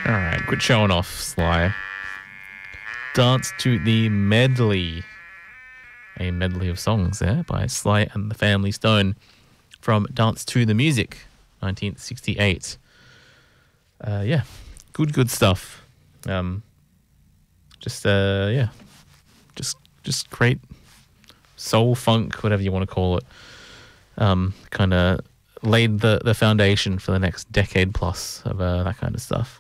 All right, quit showing off, Sly. Dance to the Medley. A medley of songs there by Sly and the Family Stone from Dance to the Music, 1968. Yeah, good stuff. Just great soul funk, whatever you want to call it. Kind of laid the foundation for the next decade plus of that kind of stuff.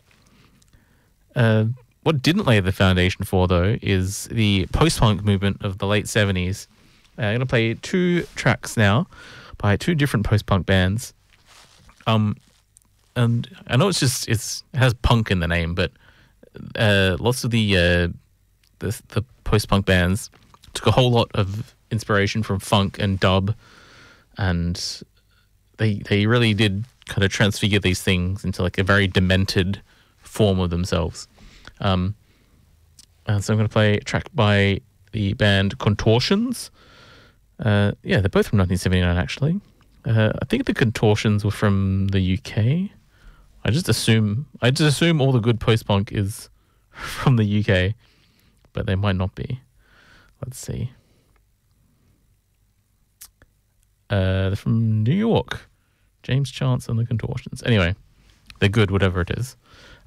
What didn't lay the foundation for, though, is the post-punk movement of the late 70s. I'm going to play two tracks now by two different post-punk bands. And I know it has punk in the name, but lots of the post-punk bands took a whole lot of inspiration from funk and dub, and they really did kind of transfigure these things into like a very demented form of themselves. And so I'm going to play a track by the band Contortions. They're both from 1979, actually. I think the Contortions were from the UK. I just assume all the good post-punk is from the UK, but they might not be. Let's see. They're from New York. James Chance and the Contortions. Anyway, they're good, whatever it is.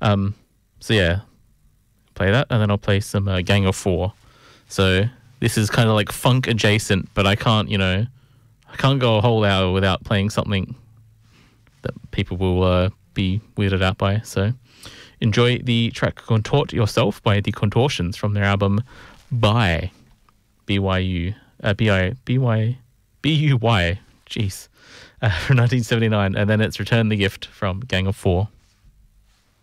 Play that, and then I'll play some Gang of Four. So this is kind of like funk adjacent, but I can't go a whole hour without playing something that people will be weirded out by. So enjoy the track Contort Yourself by the Contortions from their album By, B-Y-U, B-U-Y, jeez, from 1979, and then it's Return the Gift from Gang of Four.